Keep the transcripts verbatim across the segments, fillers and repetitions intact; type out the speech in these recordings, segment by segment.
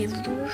livros.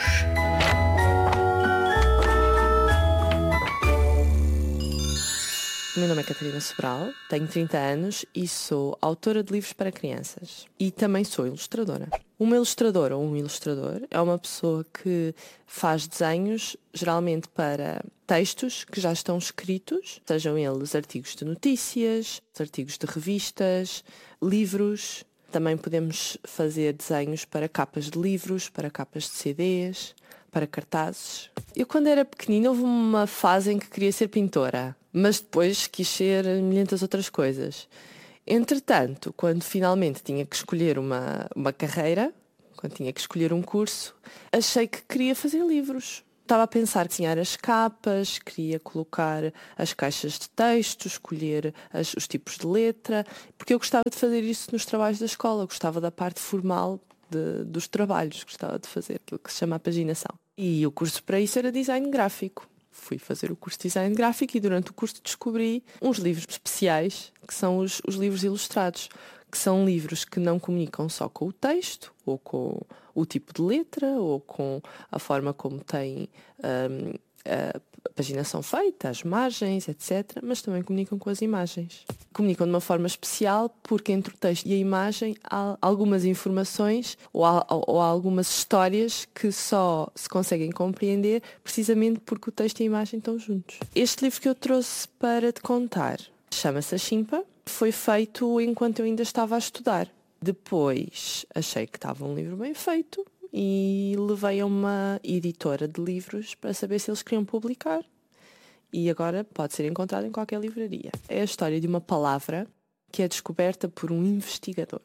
O meu nome é Catarina Sobral, tenho trinta anos e sou autora de livros para crianças. E também sou ilustradora. Uma ilustradora ou um ilustrador é uma pessoa que faz desenhos, geralmente para textos que já estão escritos, sejam eles artigos de notícias, artigos de revistas, livros. Também podemos fazer desenhos para capas de livros, para capas de C Ds, para cartazes. Eu, quando era pequenina, houve uma fase em que queria ser pintora, mas depois quis ser milhentas outras coisas. Entretanto, quando finalmente tinha que escolher uma, uma carreira, quando tinha que escolher um curso, achei que queria fazer livros. Estava a pensar em desenhar as capas, queria colocar as caixas de texto, escolher as, os tipos de letra, porque eu gostava de fazer isso nos trabalhos da escola, gostava da parte formal de, dos trabalhos, gostava de fazer aquilo que se chama a paginação. E o curso para isso era design gráfico. Fui fazer o curso de design gráfico e durante o curso descobri uns livros especiais, que são os, os livros ilustrados, que são livros que não comunicam só com o texto, ou com o tipo de letra, ou com a forma como tem um, a paginação feita, as margens, etcétera, mas também comunicam com as imagens. Comunicam de uma forma especial porque entre o texto e a imagem há algumas informações ou há, ou há algumas histórias que só se conseguem compreender precisamente porque o texto e a imagem estão juntos. Este livro que eu trouxe para te contar chama-se A Chimpa. Foi feito enquanto eu ainda estava a estudar. Depois achei que estava um livro bem feito e levei a uma editora de livros para saber se eles queriam publicar. E agora pode ser encontrado em qualquer livraria. É a história de uma palavra que é descoberta por um investigador.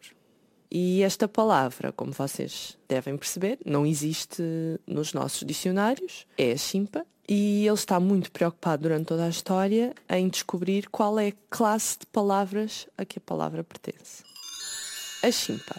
E esta palavra, como vocês devem perceber, não existe nos nossos dicionários. É a chimpa. E ele está muito preocupado durante toda a história em descobrir qual é a classe de palavras a que a palavra pertence. A chimpa.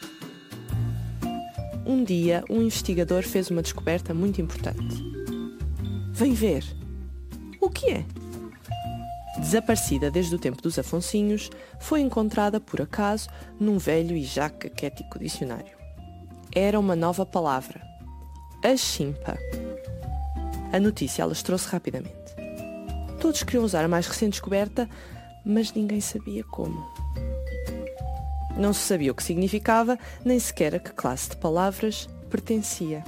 Um dia, um investigador fez uma descoberta muito importante. Vem ver. O que é? Desaparecida desde o tempo dos Afonsinhos, foi encontrada por acaso num velho e já caquético dicionário. Era uma nova palavra. A chimpa. A notícia alastrou-se rapidamente. Todos queriam usar a mais recente descoberta, mas ninguém sabia como. Não se sabia o que significava, nem sequer a que classe de palavras pertencia.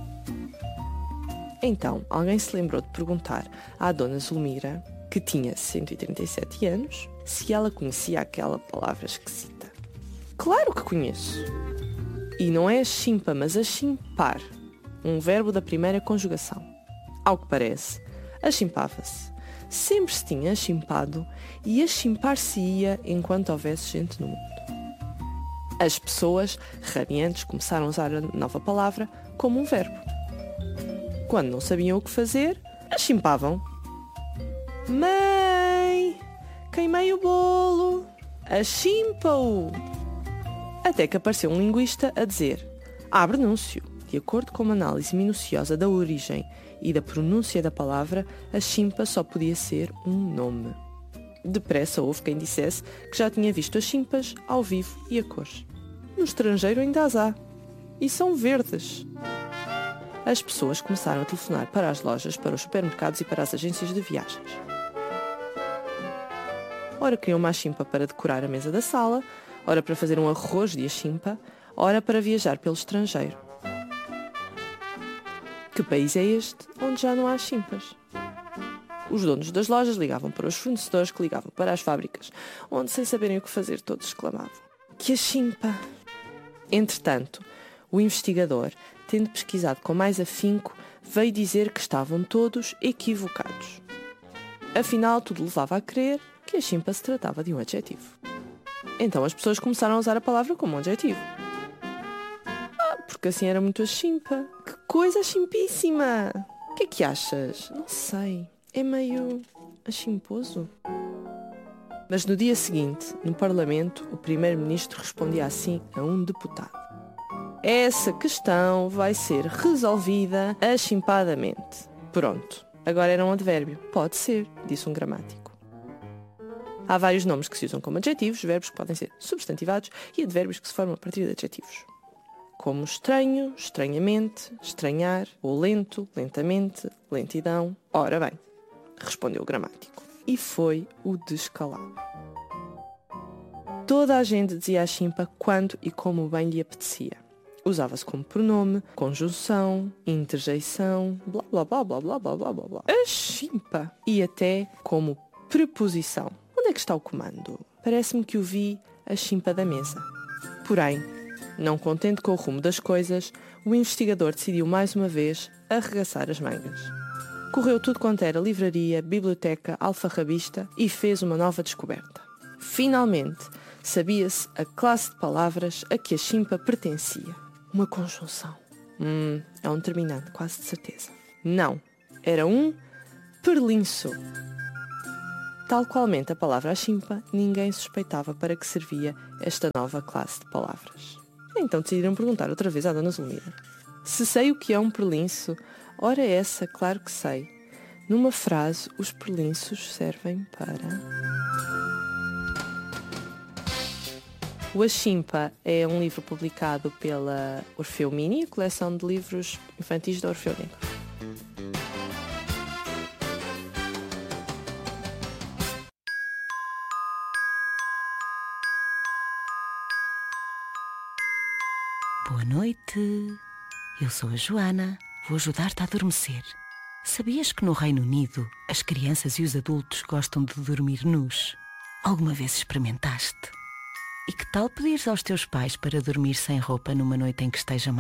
Então, alguém se lembrou de perguntar à dona Zulmira, que tinha cento e trinta e sete anos, se ela conhecia aquela palavra esquisita. Claro que conheço! E não é a chimpa, mas a chimpar, um verbo da primeira conjugação. Ao que parece, achimpava-se. Sempre se tinha achimpado e achimpar-se-ia enquanto houvesse gente no mundo. As pessoas, rabiantes, começaram a usar a nova palavra como um verbo. Quando não sabiam o que fazer, achimpavam. Mãe, queimei o bolo, achimpa-o. Até que apareceu um linguista a dizer: há pronúncio. De acordo com uma análise minuciosa da origem e da pronúncia da palavra, a chimpa só podia ser um nome. Depressa houve quem dissesse que já tinha visto as chimpas ao vivo e a cores. No estrangeiro ainda as há. E são verdes. As pessoas começaram a telefonar para as lojas, para os supermercados e para as agências de viagens. Ora queriam uma chimpa para decorar a mesa da sala, ora para fazer um arroz de achimpa, ora para viajar pelo estrangeiro. Que país é este onde já não há chimpas? Os donos das lojas ligavam para os fornecedores que ligavam para as fábricas, onde, sem saberem o que fazer, todos exclamavam: que a chimpa! Entretanto, o investigador, tendo pesquisado com mais afinco, veio dizer que estavam todos equivocados. Afinal, tudo levava a crer que a chimpa se tratava de um adjetivo. Então as pessoas começaram a usar a palavra como um adjetivo. Ah, porque assim era muito a chimpa. Que coisa chimpíssima! O que é que achas? Não sei. É meio achimposo. Mas no dia seguinte, no Parlamento, o primeiro-ministro respondia assim a um deputado: essa questão vai ser resolvida achimpadamente. Pronto, agora era um advérbio. Pode ser, disse um gramático. Há vários nomes que se usam como adjetivos, verbos que podem ser substantivados e advérbios que se formam a partir de adjetivos. como estranho, estranhamente, estranhar, ou lento, lentamente, lentidão. Ora bem, respondeu o gramático. E foi o descalabro. Toda a gente dizia a chimpa quando e como bem lhe apetecia. Usava-se como pronome, conjunção, interjeição, blá blá blá blá blá blá blá blá blá. A chimpa! E até como preposição. Onde é que está o comando? Parece-me que o vi a chimpa da mesa. Porém, não contente com o rumo das coisas, o investigador decidiu mais uma vez arregaçar as mangas. Correu tudo quanto era livraria, biblioteca, alfarrabista e fez uma nova descoberta. Finalmente, sabia-se a classe de palavras a que a chimpa pertencia. Uma conjunção. Hum, é um determinante, quase de certeza. Não, era um perlinço. Tal qualmente a palavra chimpa, ninguém suspeitava para que servia esta nova classe de palavras. Então decidiram perguntar outra vez à Dona Zulmira. Se sei o que é um perlinço, ora essa, claro que sei. Numa frase, os perlinços servem para... O A Chimpa é um livro publicado pela Orfeu Mini, a coleção de livros infantis da Orfeu Negro. Boa noite, eu sou a Joana, vou ajudar-te a adormecer. Sabias que no Reino Unido as crianças e os adultos gostam de dormir nus? Alguma vez experimentaste? E que tal pedires aos teus pais para dormir sem roupa numa noite em que esteja